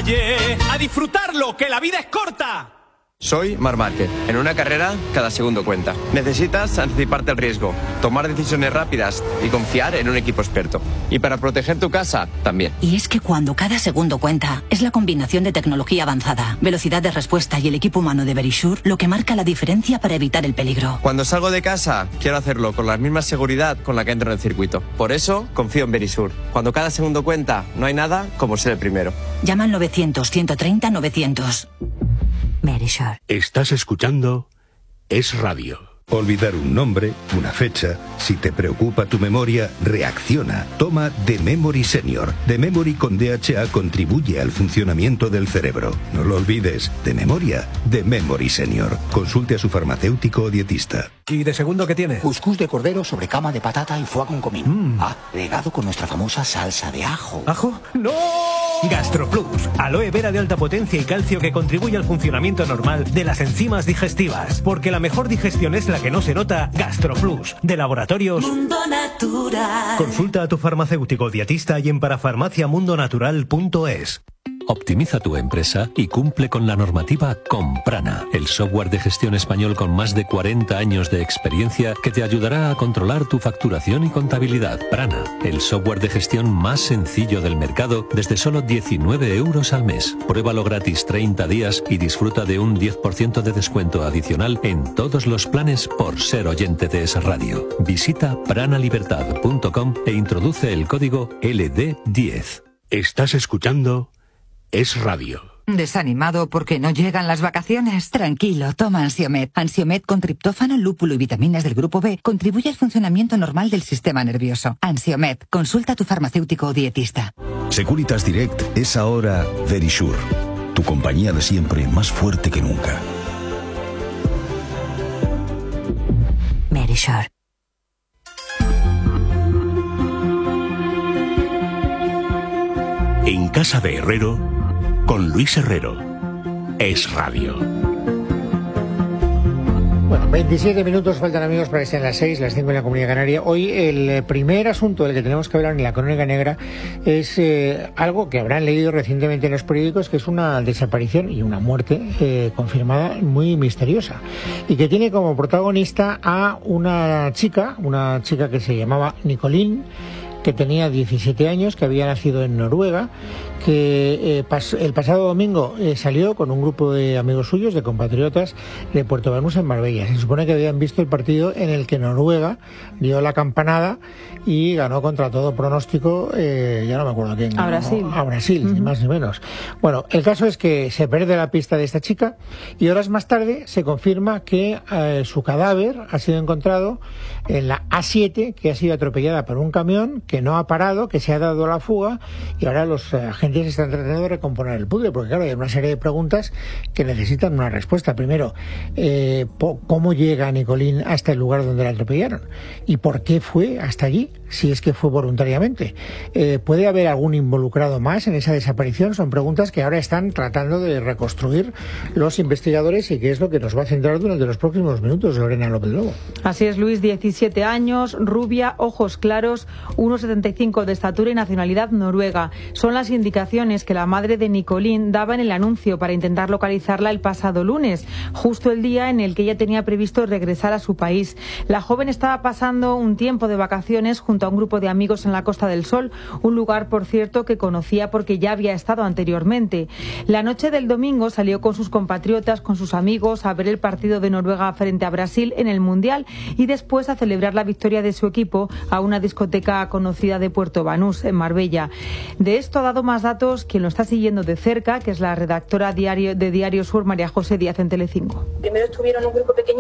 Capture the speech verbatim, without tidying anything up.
calle, a disfrutarlo, que la vida es corta. Soy Marc Márquez. En una carrera, cada segundo cuenta. Necesitas anticiparte al riesgo, tomar decisiones rápidas y confiar en un equipo experto. Y para proteger tu casa, también. Y es que cuando cada segundo cuenta, es la combinación de tecnología avanzada, velocidad de respuesta y el equipo humano de Verisure lo que marca la diferencia para evitar el peligro. Cuando salgo de casa, quiero hacerlo con la misma seguridad con la que entro en el circuito. Por eso, confío en Verisure. Cuando cada segundo cuenta, no hay nada como ser el primero. Llama al novecientos, ciento treinta, novecientos. Verisure. Estás escuchando Es Radio. Olvidar un nombre, una fecha. Si te preocupa tu memoria, reacciona. Toma The Memory Senior. The Memory con D H A contribuye al funcionamiento del cerebro. No lo olvides. De memoria, The Memory Senior. Consulte a su farmacéutico o dietista. ¿Y de segundo qué tiene? Cuscús de cordero sobre cama de patata y foie con comino. Mm. Ah, regado con nuestra famosa salsa de ajo. ¿Ajo? ¡No! GastroPlus, aloe vera de alta potencia y calcio que contribuye al funcionamiento normal de las enzimas digestivas. Porque la mejor digestión es la que no se nota. GastroPlus, de Laboratorios Mundo Natural. Consulta a tu farmacéutico dietista y en parafarmacia mundo natural punto es. Optimiza tu empresa y cumple con la normativa con Prana, el software de gestión español con más de cuarenta años de experiencia que te ayudará a controlar tu facturación y contabilidad. Prana, el software de gestión más sencillo del mercado desde solo diecinueve euros al mes. Pruébalo gratis treinta días y disfruta de un diez por ciento de descuento adicional en todos los planes por ser oyente de Es Radio. Visita pranalibertad punto com e introduce el código L D diez. Estás escuchando Es Radio. ¿Desanimado porque no llegan las vacaciones? Tranquilo, toma Ansiomed. Ansiomed con triptófano, lúpulo y vitaminas del grupo B contribuye al funcionamiento normal del sistema nervioso. Ansiomed, consulta a tu farmacéutico o dietista. Securitas Direct es ahora Verisure, tu compañía de siempre más fuerte que nunca. Verisure. En casa de Herrero, con Luis Herrero. Es Radio. Bueno, veintisiete minutos faltan, amigos, para que sean las seis, las cinco en la Comunidad Canaria. Hoy el primer asunto del que tenemos que hablar en la Crónica Negra es eh, algo que habrán leído recientemente en los periódicos, que es una desaparición y una muerte eh, confirmada muy misteriosa, y que tiene como protagonista a una chica, una chica que se llamaba Nicolín, que tenía diecisiete años, que había nacido en Noruega, que eh, pas el pasado domingo eh, salió con un grupo de amigos suyos, de compatriotas, de Puerto Banús en Marbella. Se supone que habían visto el partido en el que Noruega dio la campanada y ganó contra todo pronóstico, eh, ya no me acuerdo quién ganó, a Brasil, a Brasil, uh-huh. ni más ni menos. Bueno, el caso es que se pierde la pista de esta chica y horas más tarde se confirma que eh, su cadáver ha sido encontrado en la A siete, que ha sido atropellada por un camión que no ha parado, que se ha dado la fuga, y ahora los eh, agentes están tratando de recomponer el puzzle, porque claro, hay una serie de preguntas que necesitan una respuesta. Primero, eh, ¿cómo llega Nicolín hasta el lugar donde la atropellaron? ¿Y por qué fue hasta allí? Si es que fue voluntariamente. Eh, ¿Puede haber algún involucrado más en esa desaparición? Son preguntas que ahora están tratando de reconstruir los investigadores y que es lo que nos va a centrar durante los próximos minutos, Lorena López Lobo. Así es, Luis, diecisiete años, rubia, ojos claros, uno setenta y cinco de estatura y nacionalidad noruega. Son las indicaciones que la madre de Nicolín daba en el anuncio para intentar localizarla el pasado lunes, justo el día en el que ella tenía previsto regresar a su país. La joven estaba pasando un tiempo de vacaciones junto a un grupo de amigos en la Costa del Sol, un lugar, por cierto, que conocía porque ya había estado anteriormente. La noche del domingo salió con sus compatriotas, con sus amigos, a ver el partido de Noruega frente a Brasil en el Mundial y después a celebrar la victoria de su equipo a una discoteca conocida de Puerto Banús, en Marbella. De esto ha dado más datos quien lo está siguiendo de cerca, que es la redactora diario de Diario Sur, María José Díaz, en Telecinco. Primero estuvieron un grupo pequeño